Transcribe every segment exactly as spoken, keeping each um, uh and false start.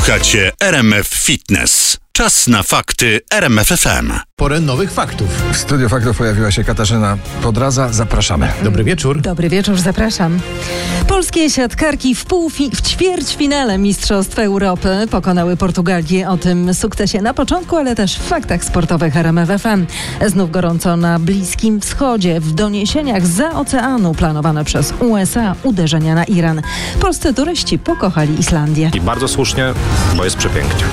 Słuchacie R M F Fitness. Czas na fakty R M F F M. Porę nowych faktów. W studiu faktów pojawiła się Katarzyna Podradza. Zapraszamy. Dobry wieczór. Dobry wieczór, zapraszam. Polskie siatkarki w, półfi- w ćwierćfinale Mistrzostw Europy pokonały Portugalię. O tym sukcesie na początku, ale też w faktach sportowych R M F F M. Znów gorąco na Bliskim Wschodzie. W doniesieniach zza oceanu planowane przez U S A uderzenia na Iran. Polscy turyści pokochali Islandię. I bardzo słusznie, bo jest przepięknie.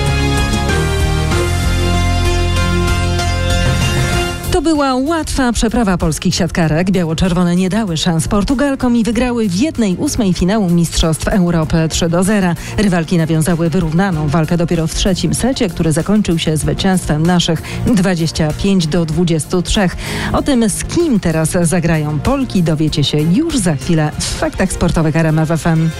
To była łatwa przeprawa polskich siatkarek. Biało-czerwone nie dały szans Portugalkom i wygrały w jednej ósmej finału Mistrzostw Europy trzy do zera. Rywalki nawiązały wyrównaną walkę dopiero w trzecim secie, który zakończył się zwycięstwem naszych dwadzieścia pięć do dwudziestu trzech. O tym, z kim teraz zagrają Polki, dowiecie się już za chwilę w faktach sportowych R M F F M.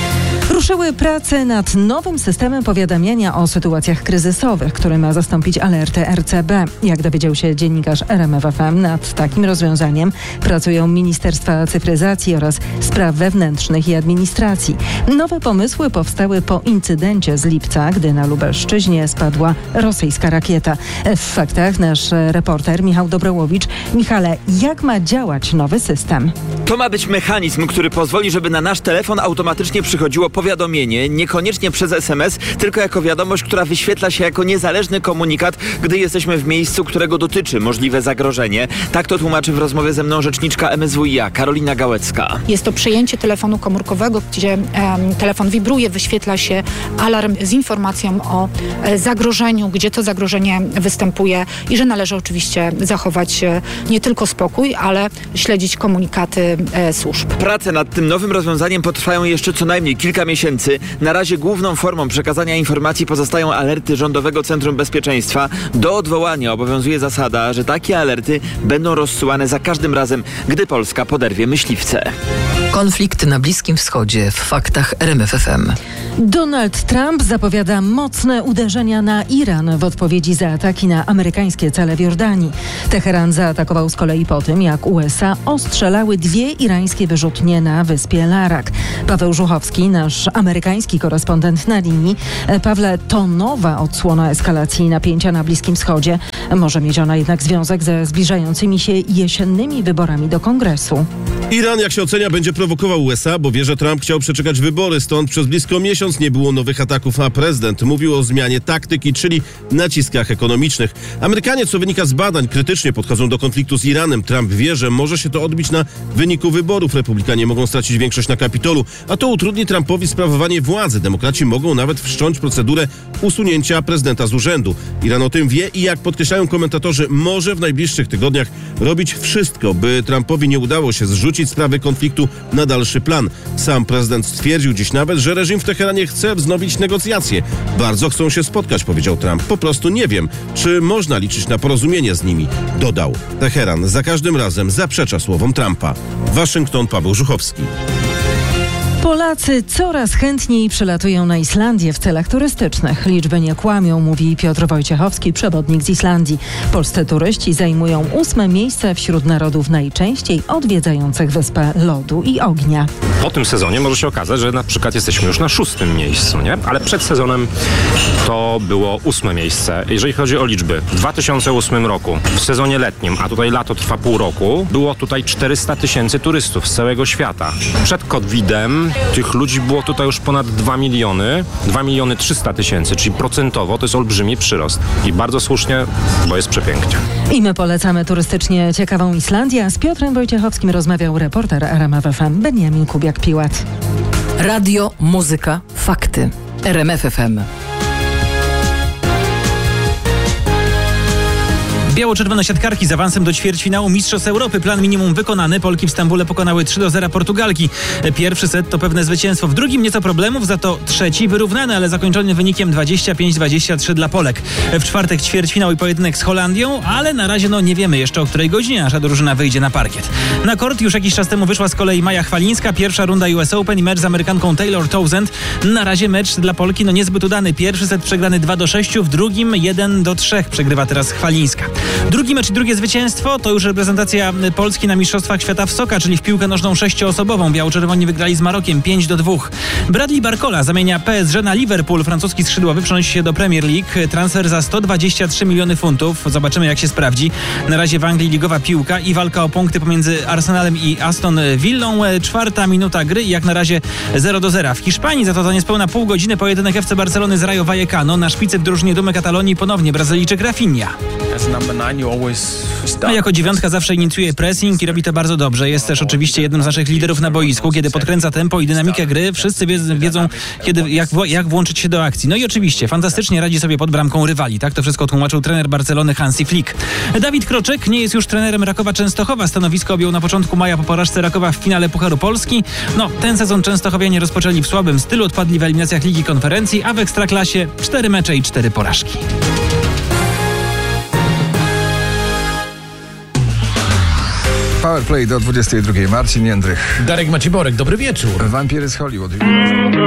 Ruszyły prace nad nowym systemem powiadamiania o sytuacjach kryzysowych, który ma zastąpić alerty R C B. Jak dowiedział się dziennikarz R M F F M, nad takim rozwiązaniem pracują Ministerstwa Cyfryzacji oraz Spraw Wewnętrznych i Administracji. Nowe pomysły powstały po incydencie z lipca, gdy na Lubelszczyźnie spadła rosyjska rakieta. W faktach nasz reporter Michał Dobrołowicz. Michale, jak ma działać nowy system? To ma być mechanizm, który pozwoli, żeby na nasz telefon automatycznie przychodziło powiadomienie, niekoniecznie przez S M S, tylko jako wiadomość, która wyświetla się jako niezależny komunikat, gdy jesteśmy w miejscu, którego dotyczy możliwe zagrożenie. Tak to tłumaczy w rozmowie ze mną rzeczniczka M S W i A Karolina Gałecka. Jest to przejęcie telefonu komórkowego, gdzie um, telefon wibruje, wyświetla się alarm z informacją o e, zagrożeniu, gdzie to zagrożenie występuje i że należy oczywiście zachować e, nie tylko spokój, ale śledzić komunikaty e, służb. Prace nad tym nowym rozwiązaniem potrwają jeszcze co najmniej kilka miesięcy. Na razie główną formą przekazania informacji pozostają alerty Rządowego Centrum Bezpieczeństwa. Do odwołania obowiązuje zasada, że takie alerty będą rozsyłane za każdym razem, gdy Polska poderwie myśliwce. Konflikt na Bliskim Wschodzie w faktach R M F F M. Donald Trump zapowiada mocne uderzenia na Iran w odpowiedzi za ataki na amerykańskie cele w Jordanii. Teheran zaatakował z kolei po tym, jak U S A ostrzelały dwie irańskie wyrzutnie na wyspie Larak. Paweł Żuchowski, nasz amerykański korespondent na linii. Pawle, to nowa odsłona eskalacji napięcia na Bliskim Wschodzie. Może mieć ona jednak związek ze zbliżającymi się jesiennymi wyborami do Kongresu. Iran, jak się ocenia, będzie prowokował U S A, bo wie, że Trump chciał przeczekać wybory, stąd przez blisko miesiąc nie było nowych ataków, a prezydent mówił o zmianie taktyki, czyli naciskach ekonomicznych. Amerykanie, co wynika z badań, krytycznie podchodzą do konfliktu z Iranem. Trump wie, że może się to odbić na wyniku wyborów. Republikanie mogą stracić większość na Kapitolu, a to utrudni Trumpowi sprawowanie władzy. Demokraci mogą nawet wszcząć procedurę usunięcia prezydenta z urzędu. Iran o tym wie i, jak podkreślają komentatorzy, może w najbliższych tygodniach robić wszystko, by Trumpowi nie udało się zrzucić sprawy konfliktu na dalszy plan. Sam prezydent stwierdził dziś nawet, że reżim w Teheranie chce wznowić negocjacje. Bardzo chcą się spotkać, powiedział Trump. Po prostu nie wiem, czy można liczyć na porozumienie z nimi, dodał. Teheran za każdym razem zaprzecza słowom Trumpa. Waszyngton, Paweł Żuchowski. Polacy coraz chętniej przylatują na Islandię w celach turystycznych. Liczby nie kłamią, mówi Piotr Wojciechowski, przewodnik z Islandii. Polscy turyści zajmują ósme miejsce wśród narodów najczęściej odwiedzających wyspę lodu i ognia. Po tym sezonie może się okazać, że na przykład jesteśmy już na szóstym miejscu, nie? Ale przed sezonem to było ósme miejsce. Jeżeli chodzi o liczby, w dwa tysiące ósmym roku, w sezonie letnim, a tutaj lato trwa pół roku, było tutaj czterysta tysięcy turystów z całego świata. Przed kowidem tych ludzi było tutaj już ponad dwa miliony, dwa miliony trzysta tysięcy, czyli procentowo to jest olbrzymi przyrost. I bardzo słusznie, bo jest przepięknie. I my polecamy turystycznie ciekawą Islandię, a z Piotrem Wojciechowskim rozmawiał reporter R M F F M Beniamin Kubiak-Piłat. Radio, muzyka, fakty. R M F F M. Biało-czerwone siatkarki z awansem do ćwierćfinału Mistrzostw Europy. Plan minimum wykonany. Polki w Stambule pokonały trzy do zera Portugalki. Pierwszy set to pewne zwycięstwo. W drugim nieco problemów, za to trzeci wyrównany, ale zakończony wynikiem dwadzieścia pięć dwadzieścia trzy dla Polek. W czwartek ćwierćfinał i pojedynek z Holandią, ale na razie no nie wiemy jeszcze, o której godzinie nasza drużyna wyjdzie na parkiet. Na kort już jakiś czas temu wyszła z kolei Maja Chwalińska. Pierwsza runda U S Open i mecz z Amerykanką Taylor Townsend. Na razie mecz dla Polki no niezbyt udany. Pierwszy set przegrany dwa do sześciu, w drugim jeden do trzech przegrywa teraz Chwalińska. Drugi mecz i drugie zwycięstwo to już reprezentacja Polski na Mistrzostwach Świata w Soccer, czyli w piłkę nożną sześcioosobową. Biało-czerwoni wygrali z Marokiem pięć do dwóch. Bradley Barcola zamienia P S G na Liverpool. Francuski skrzydłowy przenosi się do Premier League. Transfer za sto dwadzieścia trzy miliony funtów. Zobaczymy, jak się sprawdzi. Na razie w Anglii ligowa piłka i walka o punkty pomiędzy Arsenalem i Aston Villą. Czwarta minuta gry i jak na razie zero do zera. W Hiszpanii za to za niespełna pół godziny pojedynek F C Barcelony z Rayo Vallecano. Na szpicy w drużynie Dumy Katalonii ponownie Brazylijczyk Rafinha. A jako dziewiątka zawsze inicjuje pressing i robi to bardzo dobrze. Jest też oczywiście jednym z naszych liderów na boisku. Kiedy podkręca tempo i dynamikę gry, wszyscy wiedzą, kiedy, jak, jak włączyć się do akcji. No i oczywiście fantastycznie radzi sobie pod bramką rywali. Tak to wszystko tłumaczył trener Barcelony Hansi Flick. Dawid Kroczek nie jest już trenerem Rakowa Częstochowa. Stanowisko objął na początku maja po porażce Rakowa w finale Pucharu Polski. No, ten sezon Częstochowianie rozpoczęli w słabym stylu, odpadli w eliminacjach Ligi Konferencji, a w Ekstraklasie cztery mecze i cztery porażki. Powerplay do dwudziestej drugiej. Marcin Jędrych. Darek Maciborek, dobry wieczór. Wampiry z Hollywood.